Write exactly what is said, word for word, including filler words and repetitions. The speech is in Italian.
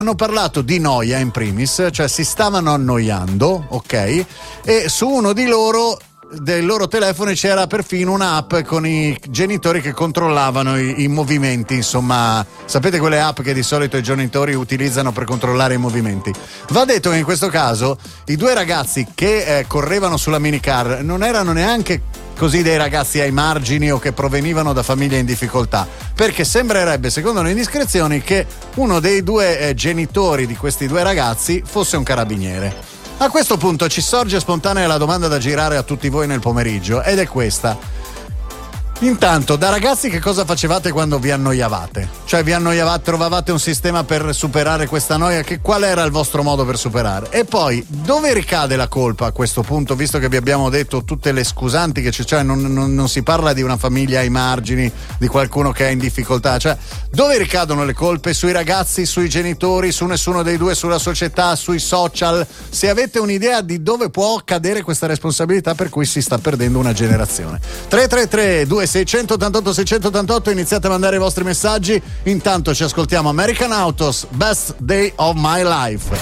Hanno parlato di noia in primis, cioè si stavano annoiando, ok? E su uno di loro, dei loro telefoni, c'era perfino un'app con i genitori che controllavano i, i movimenti, insomma, sapete quelle app che di solito i genitori utilizzano per controllare i movimenti. Va detto che in questo caso i due ragazzi che eh, correvano sulla minicar non erano neanche così dei ragazzi ai margini o che provenivano da famiglie in difficoltà, perché sembrerebbe, secondo le indiscrezioni, che uno dei due eh, genitori di questi due ragazzi fosse un carabiniere. A questo punto ci sorge spontanea la domanda da girare a tutti voi nel pomeriggio, ed è questa. Intanto, da ragazzi che cosa facevate quando vi annoiavate? Cioè vi annoiavate, trovavate un sistema per superare questa noia? Che, qual era il vostro modo per superare? E poi, dove ricade la colpa a questo punto, visto che vi abbiamo detto tutte le scusanti che c'è, cioè non, non, non si parla di una famiglia ai margini, di qualcuno che è in difficoltà, cioè dove ricadono le colpe? Sui ragazzi, sui genitori, su nessuno dei due, sulla società, sui social? Se avete un'idea di dove può cadere questa responsabilità per cui si sta perdendo una generazione. tre tre tre due sei otto otto sei otto otto, iniziate a mandare i vostri messaggi. Intanto ci ascoltiamo American Autos, Best Day of My Life.